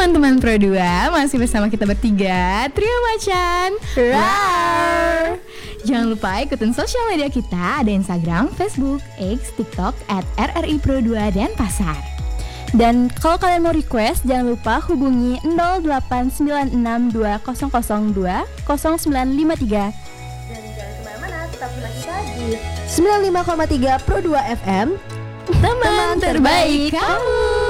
teman-teman Pro 2, masih bersama kita bertiga, Trio Macan. Rar. Jangan lupa ikutin sosial media kita, ada Instagram, Facebook, X, TikTok @RRI-Pro2 dan Pasar. Dan kalau kalian mau request, jangan lupa hubungi 089620020953. Dan jangan kemana-mana, tetap bersama kita di 95,3 Pro 2 FM. Teman terbaik kamu.